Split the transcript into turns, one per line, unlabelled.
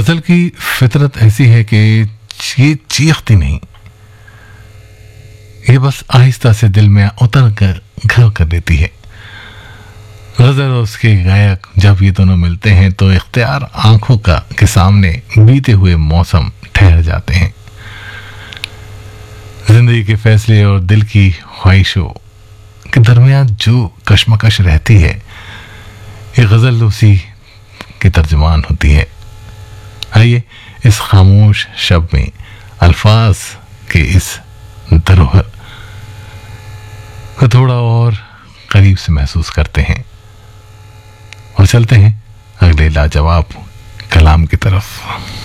गजल की फितरत ऐसी है कि ये चीखती नहीं, ये बस आहिस्ता से दिल में उतर कर घर कर देती है। गजल और उसके गायक जब ये दोनों मिलते हैं तो इख्तियार आंखों का के सामने बीते हुए मौसम ठहर जाते हैं। जिंदगी के फैसले और दिल की ख्वाहिशों के दरमियान जो कश्मकश रहती है, ये गजल उसी की तर्जुमान होती है। आइए इस खामोश शब्द में अल्फाज के इस धरोहर को थोड़ा और करीब से महसूस करते हैं और चलते हैं अगले लाजवाब कलाम की तरफ।